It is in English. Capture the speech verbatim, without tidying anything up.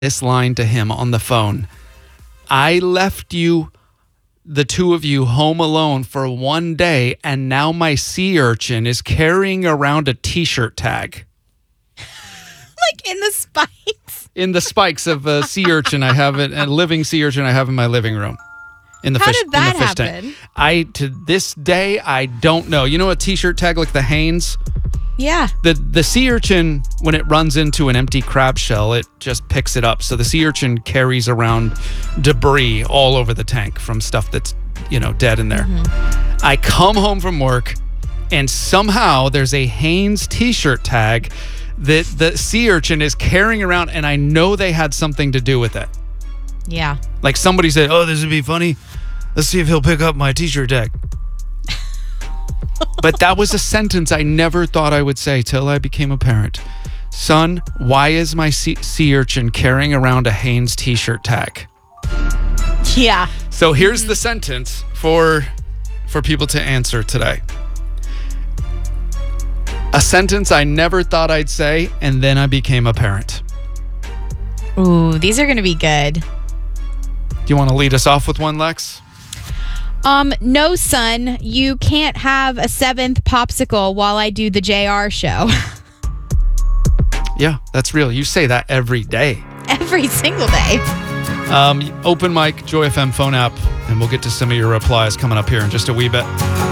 this line to him on the phone. I left you, the two of you, home alone for one day, and now my sea urchin is carrying around a T-shirt tag. Like in the spikes? In the spikes of a sea urchin I have it, a living sea urchin I have in my living room. In the How fish, did that in the fish happen? tank. I to this day I don't know. You know a T-shirt tag like the Hanes? Yeah. The the sea urchin, when it runs into an empty crab shell, it just picks it up. So the sea urchin carries around debris all over the tank from stuff that's, you know, dead in there. Mm-hmm. I come home from work, and somehow there's a Hanes T-shirt tag that the sea urchin is carrying around, and I know they had something to do with it. Yeah. Like somebody said, oh, this would be funny. Let's see if he'll pick up my T-shirt tag. But that was a sentence I never thought I would say till I became a parent. Son, why is my sea, sea urchin carrying around a Hanes T-shirt tag? Yeah. So here's mm-hmm. the sentence for for people to answer today. A sentence I never thought I'd say, and then I became a parent. Ooh, these are going to be good. Do you want to lead us off with one, Lex? Um, no, son, you can't have a seventh popsicle while I do the J R show. Yeah, that's real. You say that every day. Every single day. Um, open mic, Joy F M phone app, and we'll get to some of your replies coming up here in just a wee bit.